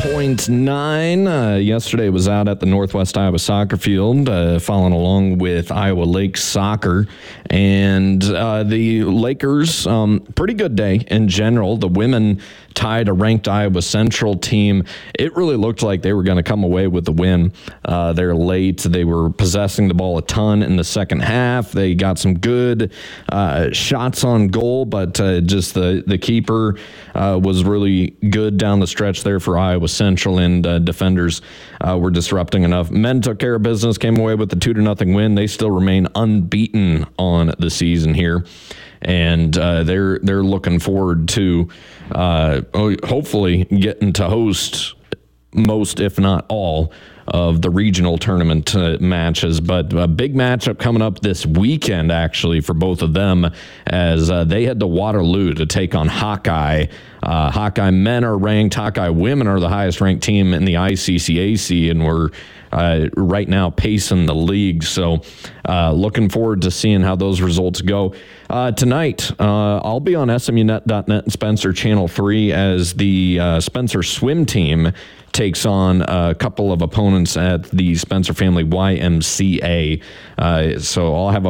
101.9. Yesterday was out at the Northwest Iowa Soccer Field, following along with Iowa Lake Soccer. And the Lakers, pretty good day in general. The women tied a ranked Iowa Central team. It really looked like they were going to come away with the win. They're late. They were possessing the ball a ton in the second half. They got some good shots on goal, but just the keeper was really good down the stretch there for Iowa Central, and defenders were disrupting enough. Men took care of business, came away with the 2-0 win. They still remain unbeaten on the season here, and they're looking forward to hopefully getting to host most, if not all, of the regional tournament matches. But a big matchup coming up this weekend, actually, for both of them, as they head to Waterloo to take on Hawkeye. Hawkeye men are ranked. Hawkeye women are the highest ranked team in the ICCAC, and we're right now pacing the league. So looking forward to seeing how those results go. Tonight, I'll be on SMUnet.net and Spencer Channel 3 as the Spencer swim team takes on a couple of opponents at the Spencer Family YMCA. So I'll have a